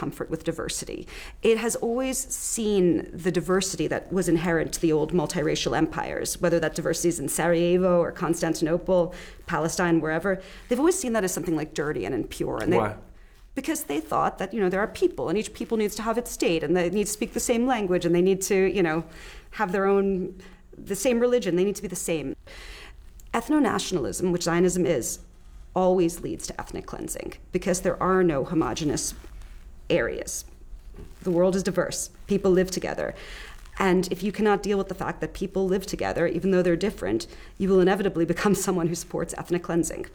discomfort with diversity. It has always seen the diversity that was inherent to the old multiracial empires, whether that diversity is in Sarajevo or Constantinople, Palestine, wherever. They've always seen that as something like dirty and impure. And why? Because they thought that, there are people, and each people needs to have its state, and they need to speak the same language, and they need to, have the same religion. They need to be the same. Ethno-nationalism, which Zionism is, always leads to ethnic cleansing because there are no homogenous areas. The world is diverse. People live together. And if you cannot deal with the fact that people live together, even though they're different, you will inevitably become someone who supports ethnic cleansing.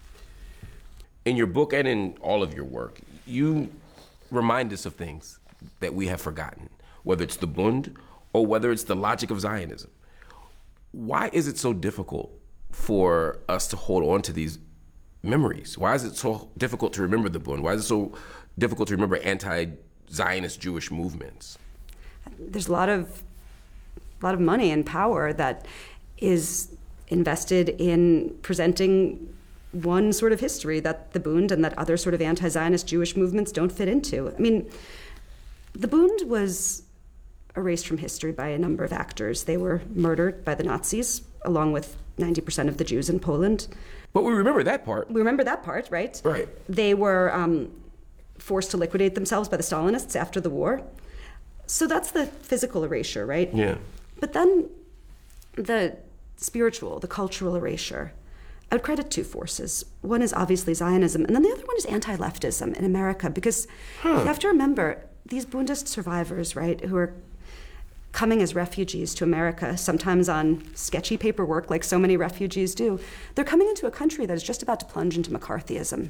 In your book and in all of your work, you remind us of things that we have forgotten, whether it's the Bund or whether it's the logic of Zionism. Why is it so difficult for us to hold on to these memories? Why is it so difficult to remember the Bund? Why is it so difficult to remember anti-Zionist Jewish movements? There's a lot of money and power that is invested in presenting one sort of history that the Bund and that other sort of anti-Zionist Jewish movements don't fit into. I mean, the Bund was erased from history by a number of actors. They were murdered by the Nazis, along with 90% of the Jews in Poland. But we remember that part. We remember that part, right? Right. They were forced to liquidate themselves by the Stalinists after the war. So that's the physical erasure, right? Yeah. But then the spiritual, the cultural erasure, I would credit two forces. One is obviously Zionism, and then the other one is anti-leftism in America, because you have to remember, these Bundist survivors, right, who are coming as refugees to America, sometimes on sketchy paperwork like so many refugees do, they're coming into a country that is just about to plunge into McCarthyism.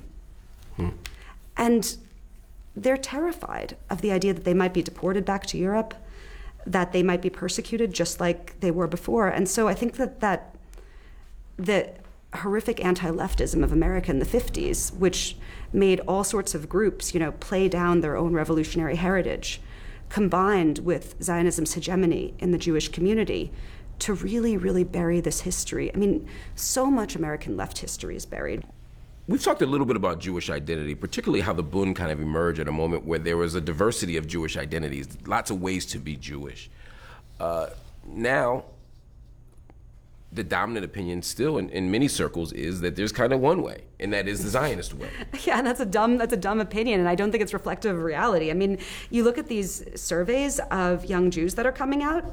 And they're terrified of the idea that they might be deported back to Europe, that they might be persecuted just like they were before. And so I think that the horrific anti-leftism of America in the 50s, which made all sorts of groups, play down their own revolutionary heritage, combined with Zionism's hegemony in the Jewish community to really, really bury this history. I mean, so much American left history is buried. We've talked a little bit about Jewish identity, particularly how the Bund kind of emerged at a moment where there was a diversity of Jewish identities, lots of ways to be Jewish. Now, the dominant opinion still in many circles is that there's kind of one way, and that is the Zionist way. Yeah, and that's a dumb opinion, and I don't think it's reflective of reality. I mean, you look at these surveys of young Jews that are coming out,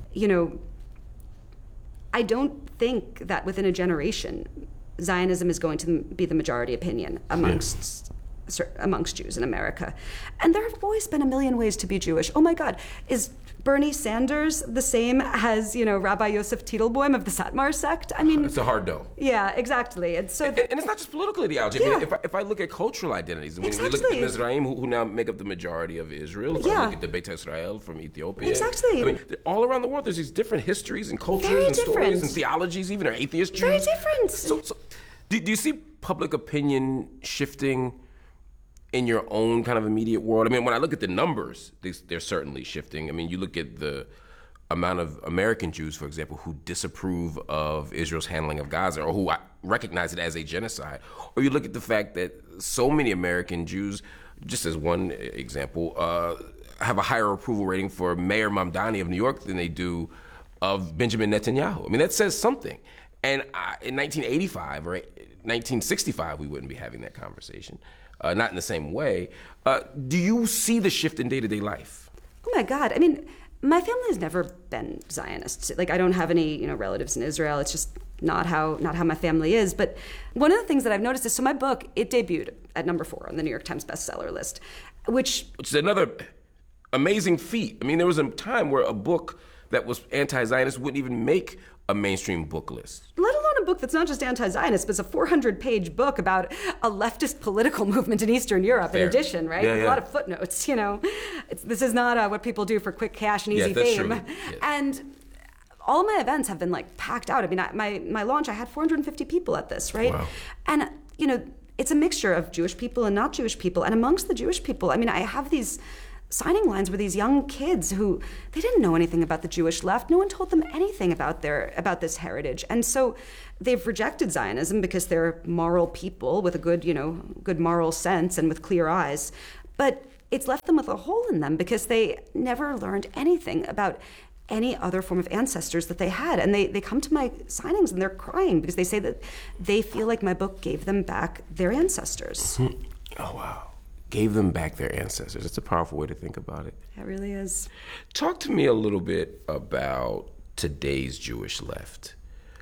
I don't think that within a generation, Zionism is going to be the majority opinion amongst Jews in America. And there have always been a million ways to be Jewish. Oh my God, is Bernie Sanders the same as, Rabbi Yosef Teitelbaum of the Satmar sect? I mean, it's a hard no. Yeah, exactly. And so, and it's not just political ideology. Yeah. I mean, if I look at cultural identities, when we look at the Mizraim, who now make up the majority of Israel, if I look at the Beit Israel from Ethiopia. Exactly. I mean, all around the world, there's these different histories and cultures and stories and theologies, even or atheist Jews. Very different. So do you see public opinion shifting in your own kind of immediate world? I mean, when I look at the numbers, they're certainly shifting. I mean, you look at the amount of American Jews, for example, who disapprove of Israel's handling of Gaza or who recognize it as a genocide. Or you look at the fact that so many American Jews, just as one example, have a higher approval rating for Mayor Mamdani of New York than they do of Benjamin Netanyahu. I mean, that says something. And in 1985 or 1965, we wouldn't be having that conversation. Not in the same way. Do you see the shift in day-to-day life? Oh my God. I mean, my family has never been Zionist. Like, I don't have any, relatives in Israel. It's just not how my family is. But one of the things that I've noticed is, so my book, it debuted at number 4 on the New York Times bestseller list, which is another amazing feat. I mean, there was a time where a book that was anti-Zionist wouldn't even make a mainstream book list. Let alone a book that's not just anti-Zionist, but it's a 400-page book about a leftist political movement in Eastern Europe, in addition, right? Yeah. A lot of footnotes, This is not what people do for quick cash and easy fame. True. Yeah. And all my events have been, packed out. I mean, my launch, I had 450 people at this, right? Wow. And, it's a mixture of Jewish people and not Jewish people. And amongst the Jewish people, I mean, I have these signing lines were these young kids who they didn't know anything about the Jewish left. No one told them anything about this heritage. And so they've rejected Zionism because they're moral people with a good moral sense and with clear eyes. But it's left them with a hole in them because they never learned anything about any other form of ancestors that they had. And they come to my signings and they're crying because they say that they feel like my book gave them back their ancestors. Oh, wow. Gave them back their ancestors. It's a powerful way to think about it. It really is. Talk to me a little bit about today's Jewish left.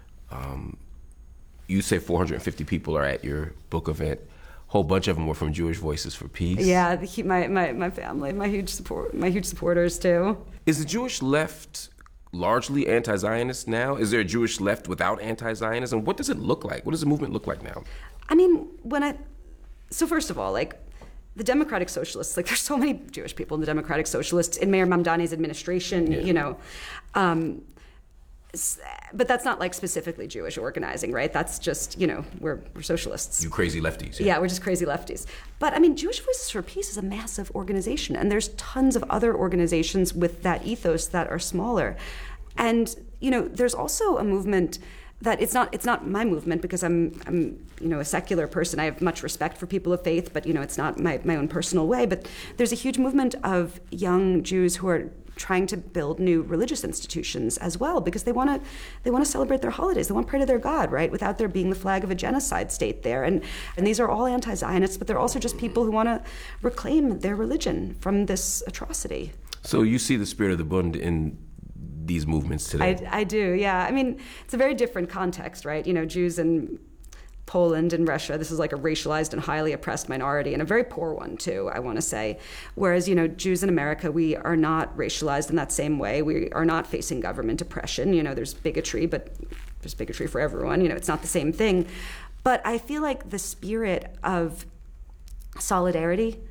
You say 450 people are at your book event. A whole bunch of them were from Jewish Voices for Peace. Yeah, my family, my huge supporters too. Is the Jewish left largely anti-Zionist now? Is there a Jewish left without anti-Zionism? What does it look like? What does the movement look like now? I mean, so first of all, like, the Democratic Socialists, like, there's so many Jewish people in the Democratic Socialists, in Mayor Mamdani's administration, you know. But that's not, like, specifically Jewish organizing, right? That's just, you know, we're socialists. You crazy lefties. Yeah, we're just crazy lefties. But, I mean, Jewish Voices for Peace is a massive organization, and there's tons of other organizations with that ethos that are smaller. And, you know, there's also a movement that it's not my movement because I'm you know, a secular person. I have much respect for people of faith, but, you know, it's not my own personal way. But there's a huge movement of young Jews who are trying to build new religious institutions as well, because they want to celebrate their holidays. They want to pray to their God, right, without there being the flag of a genocide state there. And these are all anti-Zionists, but they're also just people who want to reclaim their religion from this atrocity. So you see the spirit of the Bund in these movements today? I do, yeah. I mean, it's a very different context, right? You know, Jews in Poland and Russia, this is like a racialized and highly oppressed minority, and a very poor one too, I want to say. Whereas, you know, Jews in America, we are not racialized in that same way. We are not facing government oppression. You know, there's bigotry, but there's bigotry for everyone. You know, it's not the same thing. But I feel like the spirit of solidarity,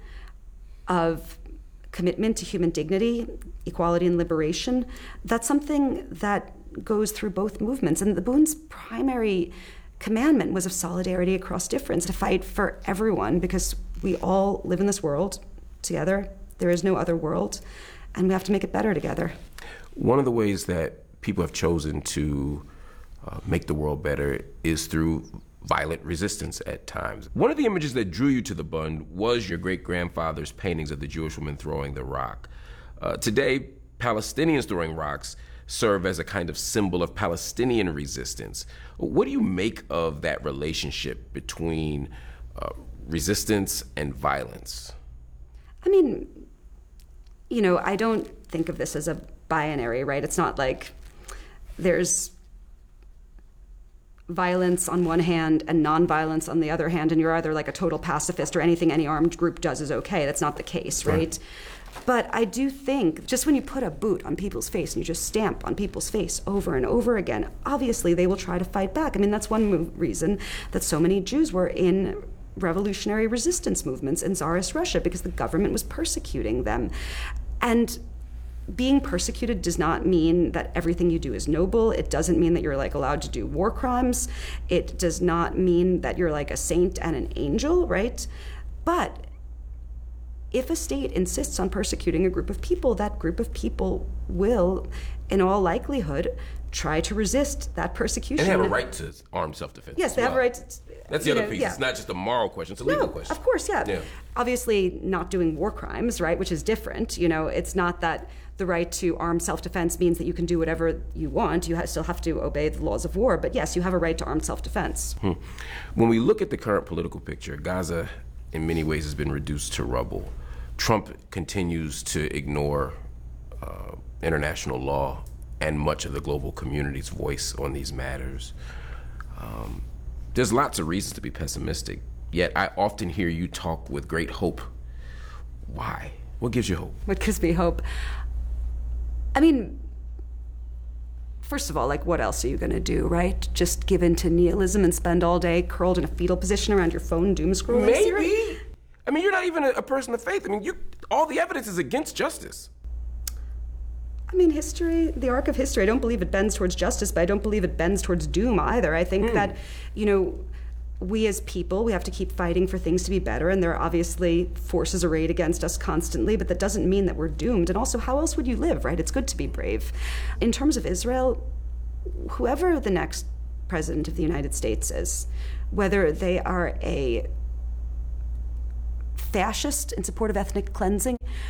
of commitment to human dignity, equality, and liberation, that's something that goes through both movements. And the Bund's primary commandment was of solidarity across difference, to fight for everyone, because we all live in this world together. There is no other world, and we have to make it better together. One of the ways that people have chosen to make the world better is through violent resistance at times. One of the images that drew you to the Bund was your great-grandfather's paintings of the Jewish woman throwing the rock. Today, Palestinians throwing rocks serve as a kind of symbol of Palestinian resistance. What do you make of that relationship between resistance and violence? I mean, you know, I don't think of this as a binary, right? It's not like there's violence on one hand and nonviolence on the other hand, and you're either like a total pacifist or anything any armed group does is okay. That's not the case, right? But I do think just when you put a boot on people's face and you just stamp on people's face over and over again, obviously they will try to fight back. I mean, that's one reason that so many Jews were in revolutionary resistance movements in Tsarist Russia, because the government was persecuting them. And being persecuted does not mean that everything you do is noble. It doesn't mean that you're like allowed to do war crimes. It does not mean that you're like a saint and an angel, right? But if a state insists on persecuting a group of people, that group of people will, in all likelihood, try to resist that persecution. And they have a right to armed self-defense. Yes, they have a right to... That's the other piece. Yeah. It's not just a moral question, it's a legal question. Of course, yeah. Obviously, not doing war crimes, right, which is different. You know, it's not that the right to armed self-defense means that you can do whatever you want. You still have to obey the laws of war. But yes, you have a right to armed self-defense. When we look at the current political picture, Gaza, in many ways, has been reduced to rubble. Trump continues to ignore international law and much of the global community's voice on these matters. There's lots of reasons to be pessimistic, yet I often hear you talk with great hope. Why? What gives you hope? What gives me hope? I mean, first of all, like, what else are you going to do, right? Just give in to nihilism and spend all day curled in a fetal position around your phone doom scrolling? Maybe. I mean, you're not even a person of faith. I mean, all the evidence is against justice. I mean, history, the arc of history, I don't believe it bends towards justice, but I don't believe it bends towards doom either. I think that, you know, we as people, we have to keep fighting for things to be better, and there are obviously forces arrayed against us constantly, but that doesn't mean that we're doomed. And also, how else would you live, right? It's good to be brave. In terms of Israel, whoever the next president of the United States is, whether they are a fascist in support of ethnic cleansing,